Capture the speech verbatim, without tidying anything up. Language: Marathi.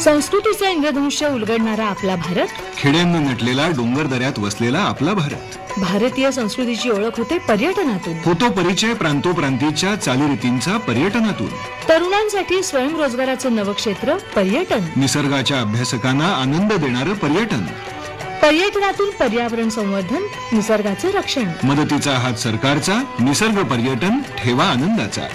संस्कृतीचे इंद्रधनुष्य उलगडणारा आपला भारत, खेड्यांना नटलेला डोंगर दऱ्यात वसलेला आपला भारत. भारतीय संस्कृतीची ओळख होते पर्यटनातून. होतो परिचय प्रांतोप्रांतीच्या चालीरीतींचा पर्यटनातून. तरुणांसाठी स्वयंरोजगाराचं नवक्षेत्र पर्यटन. निसर्गाच्या अभ्यासकांना आनंद देणारं पर्यटन. पर्यटनातून पर्यावरण संवर्धन, निसर्गाचे रक्षण. मदतीचा हात सरकारचा, निसर्ग पर्यटन ठेवा आनंदाचा.